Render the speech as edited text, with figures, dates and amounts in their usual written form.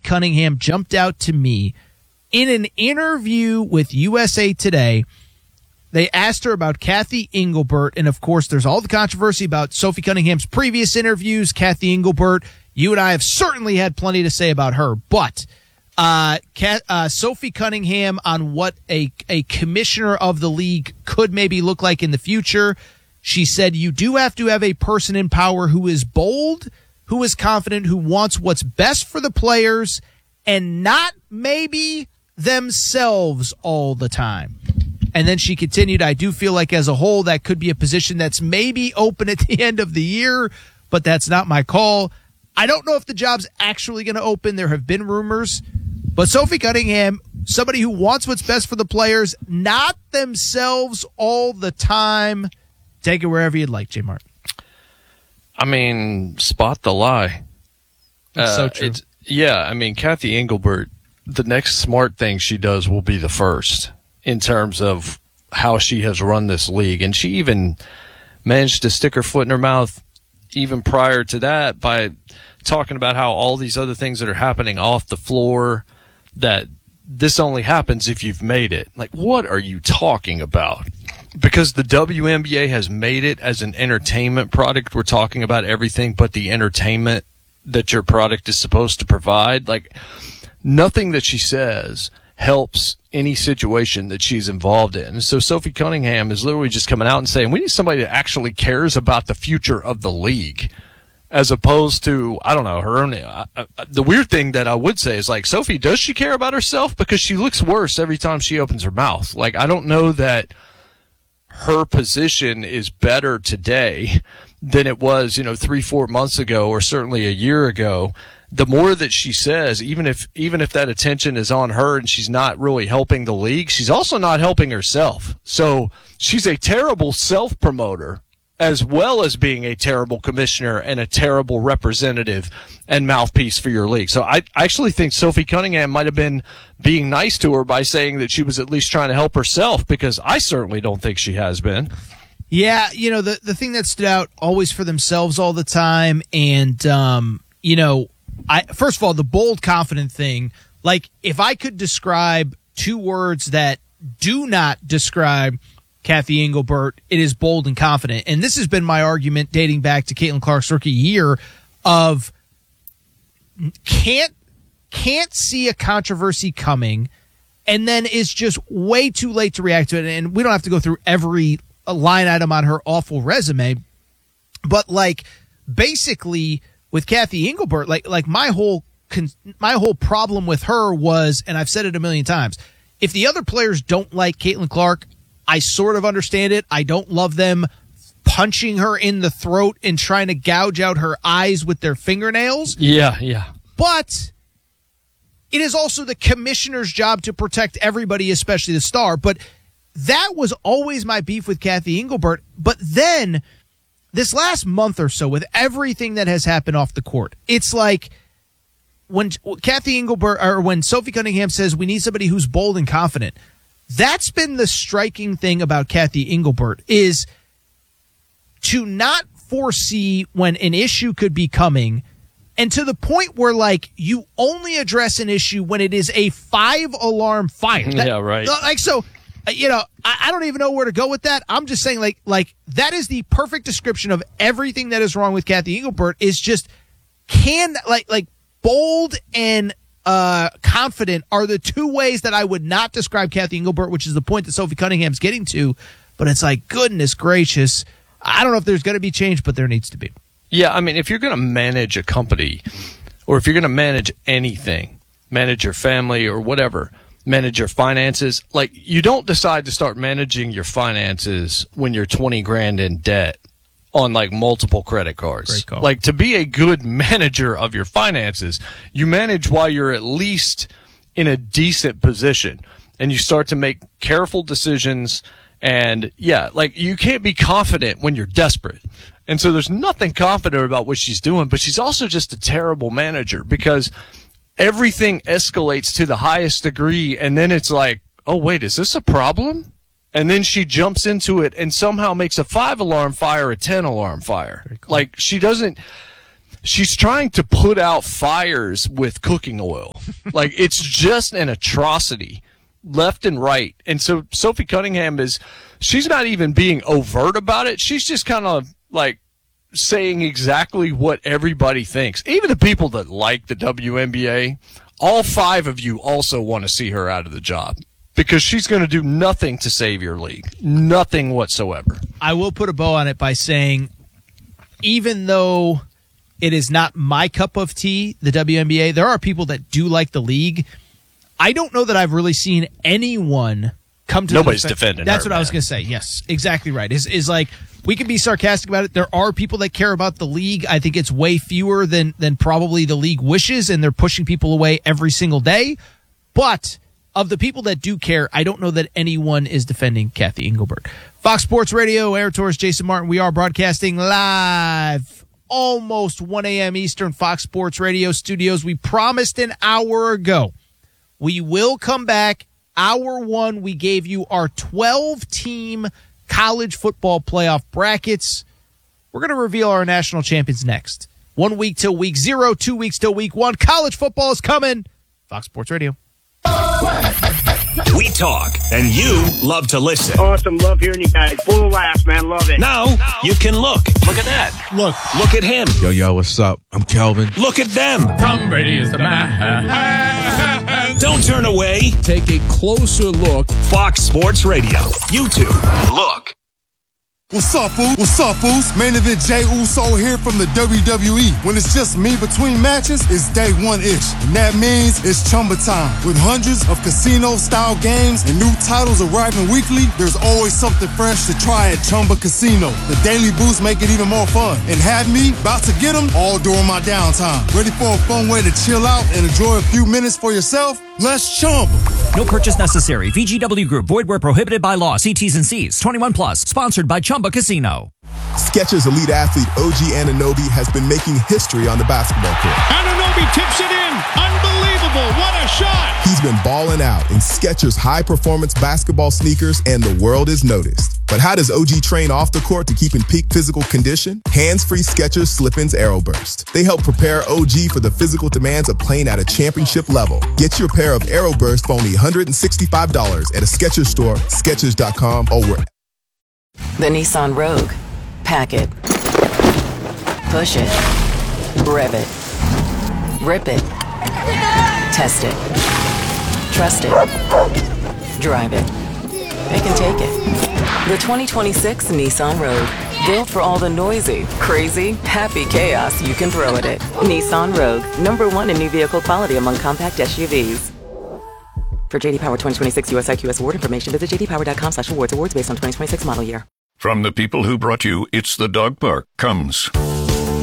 Cunningham jumped out to me. In an interview with USA Today, they asked her about Kathy Engelbert, and of course there's all the controversy about Sophie Cunningham's previous interviews. Kathy Engelbert, you and I have certainly had plenty to say about her, but Sophie Cunningham on what a commissioner of the league could maybe look like in the future. She said, you do have to have a person in power who is bold, who is confident, who wants what's best for the players, and not maybe themselves all the time. And then she continued, I do feel like as a whole that could be a position that's maybe open at the end of the year, but that's not my call. I don't know if the job's actually going to open. There have been rumors. But Sophie Cunningham, somebody who wants what's best for the players, not themselves all the time. Take it wherever you'd like, J. Martin. I mean, spot the lie. It's so true. Kathy Engelbert, the next smart thing she does will be the first in terms of how she has run this league. And she even managed to stick her foot in her mouth even prior to that by talking about how all these other things that are happening off the floor, that this only happens if you've made it. Like, what are you talking about? Because the WNBA has made it as an entertainment product. We're talking about everything but the entertainment that your product is supposed to provide. Like, nothing that she says helps any situation that she's involved in. So Sophie Cunningham is literally just coming out and saying, we need somebody that actually cares about the future of the league, as opposed to, I don't know, her own. The weird thing that I would say is, like, Sophie, does she care about herself? Because she looks worse every time she opens her mouth. Like, I don't know that her position is better today than it was, 3-4 months ago, or certainly a year ago. The more that she says, even if that attention is on her and she's not really helping the league, she's also not helping herself. So she's a terrible self-promoter, as well as being a terrible commissioner and a terrible representative and mouthpiece for your league. So I actually think Sophie Cunningham might have been being nice to her by saying that she was at least trying to help herself, because I certainly don't think she has been. Yeah, the thing that stood out, always for themselves all the time, and, first of all, the bold, confident thing, like, if I could describe two words that do not describe Kathy Engelbert, it is bold and confident. And this has been my argument dating back to Caitlin Clark's rookie year of can't see a controversy coming, and then is just way too late to react to it. And we don't have to go through every line item on her awful resume, but, like, basically with Kathy Engelbert, like my whole problem with her was, and I've said it a million times, if the other players don't like Caitlin Clark, I sort of understand it. I don't love them punching her in the throat and trying to gouge out her eyes with their fingernails. Yeah. But it is also the commissioner's job to protect everybody, especially the star. But that was always my beef with Kathy Engelbert. But then this last month or so, with everything that has happened off the court, it's like when Kathy Engelbert, or when Sophie Cunningham says we need somebody who's bold and confident, that's been the striking thing about Kathy Engelbert, is to not foresee when an issue could be coming, and to the point where, like, you only address an issue when it is a 5-alarm fire. Yeah, right. Like, so, I don't even know where to go with that. I'm just saying, like that is the perfect description of everything that is wrong with Kathy Engelbert, is just like bold and confident are the two ways that I would not describe Kathy Engelbert, which is the point that Sophie Cunningham's getting to. But it's like, goodness gracious, I don't know if there's going to be change, but there needs to be. Yeah, I mean, if you're going to manage a company, or if you're going to manage anything, manage your family or whatever, manage your finances, like, you don't decide to start managing your finances when you're 20 grand in debt on, like, multiple credit cards. Great call. Like, to be a good manager of your finances, you manage while you're at least in a decent position, and you start to make careful decisions. And yeah, like, you can't be confident when you're desperate. And so there's nothing confident about what she's doing, but she's also just a terrible manager, because everything escalates to the highest degree, and then it's like, oh wait, is this a problem? And then she jumps into it and somehow makes a 5-alarm fire a 10-alarm fire. Like, she doesn't, she's trying to put out fires with cooking oil. Like, it's just an atrocity left and right. And so Sophie Cunningham she's not even being overt about it. She's just kind of like saying exactly what everybody thinks. Even the people that like the WNBA, all 5 of you also want to see her out of the job because she's going to do nothing to save your league. Nothing whatsoever. I will put a bow on it by saying, even though it is not my cup of tea, the WNBA, there are people that do like the league. I don't know that I've really seen anyone come to Nobody's defending That's her, what I was man. going to say. Yes, exactly right. Is like, we can be sarcastic about it. There are people that care about the league. I think it's way fewer than probably the league wishes, and they're pushing people away every single day. But of the people that do care, I don't know that anyone is defending Kathy Engelbert. Fox Sports Radio, Aaron Torres, Jason Martin. We are broadcasting live, almost 1 a.m. Eastern, Fox Sports Radio studios. We promised an hour ago we will come back. Hour 1, we gave you our 12-team college football playoff brackets. We're going to reveal our national champions next. 1 week till week 0, 2 weeks till week 1. College football is coming. Fox Sports Radio. We talk, and you love to listen. Awesome. Love hearing you guys. Full of laughs, man. Love it. Now you can look. Look at that. Look at him. Yo, what's up? I'm Kelvin. Look at them. Tom Brady is the man. Don't turn away. Take a closer look. Fox Sports Radio. YouTube. Look. What's up, fool? What's up, fools? Main event Jey Uso here from the WWE. When it's just me between matches, it's day 1-ish. And that means it's Chumba time. With hundreds of casino-style games and new titles arriving weekly, there's always something fresh to try at Chumba Casino. The daily boosts make it even more fun. And have me about to get them all during my downtime. Ready for a fun way to chill out and enjoy a few minutes for yourself? Let's Chumba. No purchase necessary. VGW Group. Void where prohibited by law. See T's and C's. 21 plus. Sponsored by Chumba Casino. Skechers elite athlete OG Anunoby has been making history on the basketball court. Anunoby tips it in. Unbelievable. What a shot. He's been balling out in Skechers high-performance basketball sneakers, and the world is noticed. But how does OG train off the court to keep in peak physical condition? Hands-free Skechers Slip-ins Aeroburst. They help prepare OG for the physical demands of playing at a championship level. Get your pair of Aeroburst for only $165 at a Skechers store, Skechers.com, or where. The Nissan Rogue. Pack it. Push it. Rev it. Rip it. Test it. Trust it. Drive it. It can take it. The 2026 Nissan Rogue. Built for all the noisy, crazy, happy chaos you can throw at it. Nissan Rogue. #1 in new vehicle quality among compact SUVs. For J.D. Power 2026 US IQS award information, visit jdpower.com/awards. Awards based on 2026 model year. From the people who brought you It's the Dog Park comes